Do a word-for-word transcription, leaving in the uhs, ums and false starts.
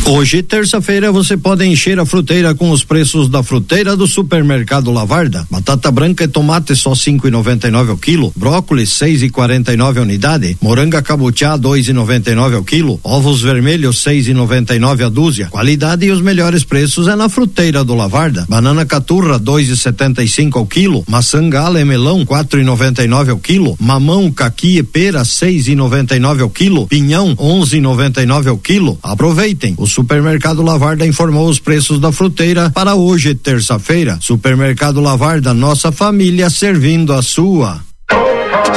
Hoje, terça-feira, você pode encher a fruteira com os preços da fruteira do Supermercado Lavarda. Batata branca e tomate só cinco e noventa e nove ao quilo, brócolis seis e quarenta e nove a unidade, moranga cabotiá dois e noventa e nove ao quilo, ovos vermelhos seis e noventa e nove a dúzia. Qualidade e os melhores preços é na fruteira do Lavarda. Banana caturra dois e setenta e cinco ao quilo, maçã gala e melão quatro e noventa e nove ao quilo, mamão, caqui e pera seis e noventa e nove ao quilo, pinhão onze e noventa e nove ao quilo. Aproveitem. O Supermercado Lavarda informou os preços da fruteira para hoje, terça-feira. Supermercado Lavarda, nossa família servindo a sua.